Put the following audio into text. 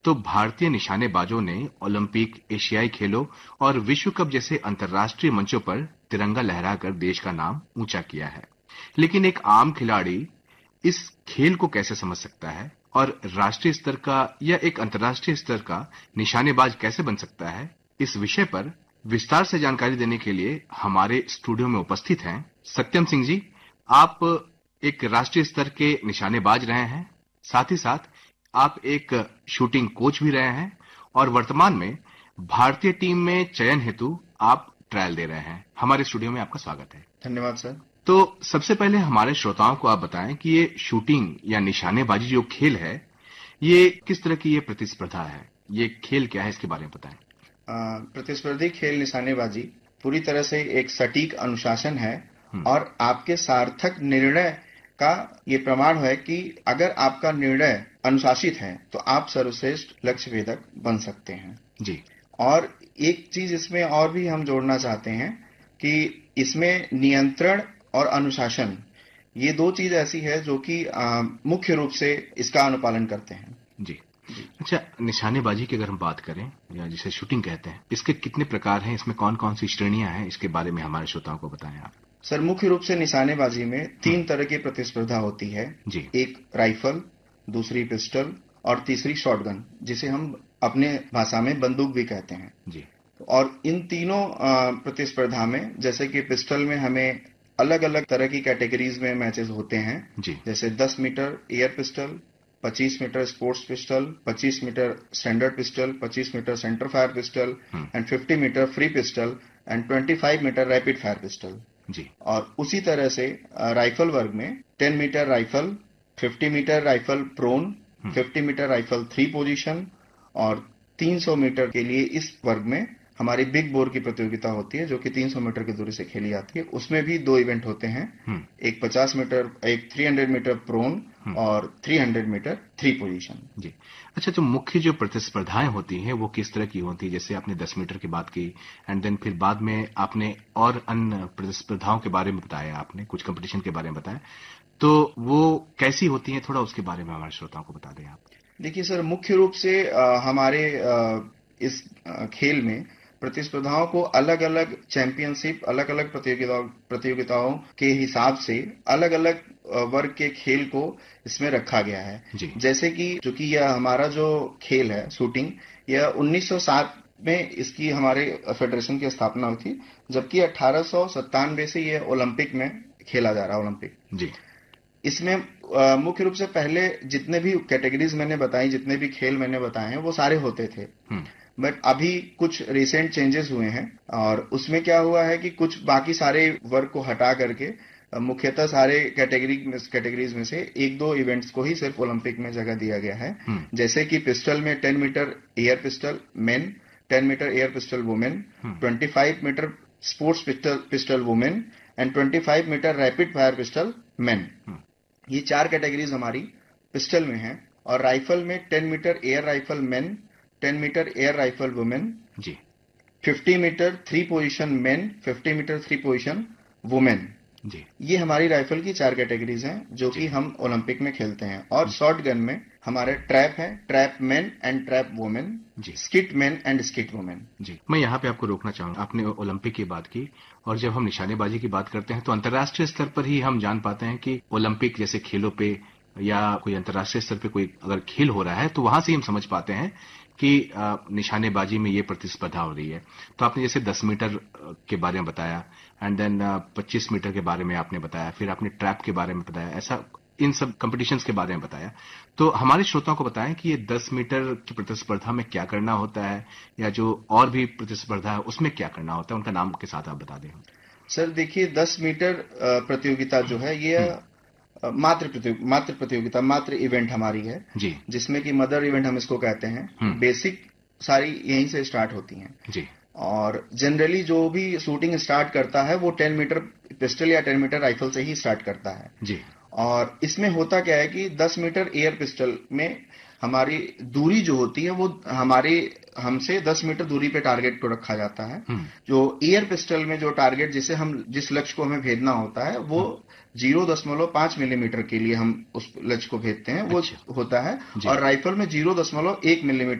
तो भारतीय निशानेबाजों ने ओलंपिक, एशियाई खेलों और विश्व कप जैसे अंतर्राष्ट्रीय मंचों पर तिरंगा लहराकर देश का नाम ऊंचा किया है। लेकिन एक आम खिलाड़ी इस खेल को कैसे समझ सकता है और राष्ट्रीय स्तर का या एक अंतर्राष्ट्रीय स्तर का निशानेबाज कैसे बन सकता है, इस विषय पर विस्तार से जानकारी देने के लिए हमारे स्टूडियो में उपस्थित हैं सत्यम सिंह जी। आप एक राष्ट्रीय स्तर के निशानेबाज रहे हैं, साथ ही साथ आप एक शूटिंग कोच भी रहे हैं और वर्तमान में भारतीय टीम में चयन हेतु आप ट्रायल दे रहे हैं। हमारे स्टूडियो में आपका स्वागत है। धन्यवाद सर। तो सबसे पहले हमारे श्रोताओं को आप बताएं कि ये शूटिंग या निशानेबाजी जो खेल है, ये किस तरह की ये प्रतिस्पर्धा है, ये खेल क्या है, इसके बारे में बताएं। प्रतिस्पर्धी खेल निशानेबाजी पूरी तरह से एक सटीक अनुशासन है और आपके सार्थक निर्णय का ये प्रमाण है कि अगर आपका निर्णय अनुशासित है तो आप सर्वश्रेष्ठ लक्ष्य भेदक बन सकते हैं जी। और एक चीज इसमें और भी हम जोड़ना चाहते हैं कि इसमें नियंत्रण और अनुशासन, ये दो चीज ऐसी है जो कि मुख्य रूप से इसका अनुपालन करते हैं। जी। अच्छा, निशानेबाजी की अगर हम बात करें या जिसे शूटिंग कहते हैं, इसके कितने प्रकार हैं, इसमें कौन कौन सी श्रेणियां हैं, इसके बारे में हमारे श्रोताओं को बताएं आप। सर, मुख्य रूप से निशानेबाजी में 3 तरह की प्रतिस्पर्धा होती है जी। एक राइफल, दूसरी पिस्टल और तीसरी शॉटगन, जिसे हम अपने भाषा में बंदूक भी कहते हैं जी। और इन तीनों प्रतिस्पर्धा में जैसे कि पिस्टल में हमें अलग अलग तरह की कैटेगरीज में मैचेस होते हैं जी। जैसे 10 metre air pistol, 25 metre sports pistol, 25 metre standard pistol, 25 metre centre fire pistol and 50 metre free pistol and 25 metre rapid fire pistol जी। और उसी तरह से राइफल वर्ग में 10 metre rifle, 50 metre rifle prone, 50 metre rifle 3 position और 300 metre के लिए इस वर्ग में हमारी बिग बोर की प्रतियोगिता होती है जो कि 300 मीटर की दूरी से खेली जाती है। उसमें भी 2 इवेंट होते हैं, एक 50 मीटर, एक 300 मीटर प्रोन और 300 मीटर 3 पोजीशन। जी। अच्छा, तो मुख्य जो प्रतिस्पर्धाएं होती हैं वो किस तरह की होती है? जैसे आपने 10 मीटर की बात की एंड देन फिर बाद में आपने और अन्य प्रतिस्पर्धाओं के बारे में बताया, आपने कुछ कंपटीशन के बारे में बताया, तो वो कैसी होती हैं, थोड़ा उसके बारे में हमारे श्रोताओं को बता दें आप। देखिए सर, मुख्य रूप से हमारे इस खेल में प्रतिस्पर्धाओं को अलग अलग चैंपियनशिप, अलग अलग प्रतियोगिताओं के हिसाब से अलग अलग वर्ग के खेल को इसमें रखा गया है जी। जैसे कि चूंकि यह हमारा जो खेल है शूटिंग, यह 1907 में इसकी हमारे फेडरेशन की स्थापना हुई थी, जबकि 1897 से यह ओलंपिक में खेला जा रहा है। ओलंपिक जी। इसमें मुख्य रूप से पहले जितने भी कैटेगरीज मैंने बताई, जितने भी खेल मैंने बताए हैं, वो सारे होते थे, बट अभी कुछ रिसेंट चेंजेस हुए हैं और उसमें क्या हुआ है कि कुछ बाकी सारे वर्ग को हटा करके मुख्यतः सारे कैटेगरीज में से 1-2 इवेंट्स को ही सिर्फ ओलंपिक में जगह दिया गया है। जैसे कि पिस्टल में 10 metre air pistol main, 10 metre air pistol women, 25 metre sports pistol women and 25 metre rapid fire pistol main. ये 4 कैटेगरीज हमारी पिस्टल में हैं और राइफल में 10 metre air rifle main, 10 metre air rifle women जी, 50 metre 3 position main, 50 metre 3 position women जी। ये हमारी rifle की 4 categories हैं जो कि हम ओलंपिक में खेलते हैं। और शॉर्ट गन में हमारे ट्रैप है, trap main and trap women, skit main and skit women. जी, मैं यहाँ पे आपको रोकना चाहूंगा। आपने ओलंपिक की बात की और जब हम निशानेबाजी की बात करते हैं तो अंतर्राष्ट्रीय स्तर पर ही हम जान पाते हैं कि ओलंपिक जैसे खेलों पे या कोई अंतर्राष्ट्रीय स्तर पे कोई अगर खेल हो रहा है तो वहां से हम समझ पाते हैं कि निशानेबाजी में ये प्रतिस्पर्धा हो रही है। तो आपने जैसे 10 मीटर के बारे में बताया एंड देन 25 मीटर के बारे में आपने बताया, फिर आपने ट्रैप के बारे में बताया, ऐसा इन सब कंपटीशंस के बारे में बताया। तो हमारे श्रोताओं को बताएं कि ये 10 मीटर की प्रतिस्पर्धा में क्या करना होता है या जो और भी प्रतिस्पर्धा है उसमें क्या करना होता है, उनका नाम के साथ आप बता दें। सर देखिए, 10 मीटर प्रतियोगिता जो है ये मात्र प्रतियोगिता, मात्र इवेंट हमारी है जी, जिसमें कि मदर इवेंट हम इसको कहते हैं। बेसिक सारी यहीं से स्टार्ट होती हैं जी। और जनरली जो भी शूटिंग स्टार्ट करता है वो 10 मीटर पिस्टल या 10 मीटर राइफल से ही स्टार्ट करता है जी। और इसमें होता क्या है कि 10 मीटर एयर पिस्टल में हमारी दूरी जो होती है वो हमसे 10 मीटर दूरी पे टारगेट को रखा जाता है। जो एयर पिस्टल में जो टारगेट जिस लक्ष्य को हमें भेजना होता है वो 0.5 मिलीमीटर के लिए हम उस लक्ष्य को भेजते हैं, वो अच्छा। होता है। जी। और राइफल में 0.1 मिलीमीटर